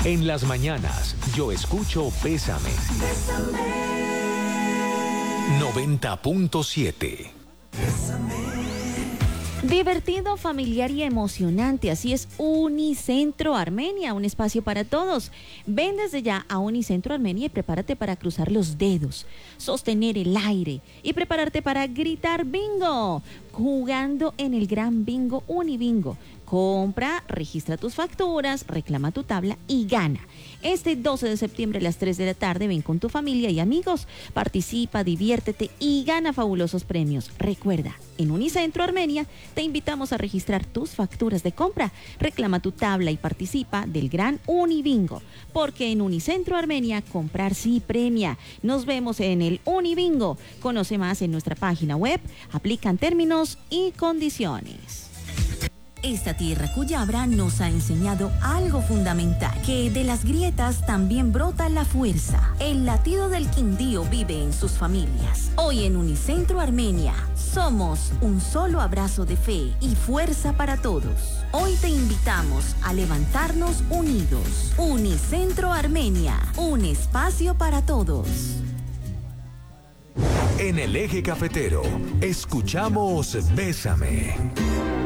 En las mañanas, yo escucho Bésame. 90.7. Divertido, familiar y emocionante, así es Unicentro Armenia, un espacio para todos. Ven desde ya a Unicentro Armenia y prepárate para cruzar los dedos, sostener el aire y prepararte para gritar bingo, jugando en el gran bingo Unibingo. Compra, registra tus facturas, reclama tu tabla y gana. Este 12 de septiembre a las 3 de la tarde ven con tu familia y amigos, participa, diviértete y gana fabulosos premios. Recuerda, en Unicentro Armenia te invitamos a registrar tus facturas de compra, reclama tu tabla y participa del gran Unibingo, porque en Unicentro Armenia comprar sí premia. Nos vemos en el Unibingo. Conoce más en nuestra página web, aplican términos y condiciones. Esta tierra cuyabra nos ha enseñado algo fundamental, que de las grietas también brota la fuerza. El latido del Quindío vive en sus familias. Hoy en Unicentro Armenia somos un solo abrazo de fe y fuerza para todos. Hoy te invitamos a levantarnos unidos. Unicentro Armenia, un espacio para todos. En el eje cafetero, escuchamos Bésame.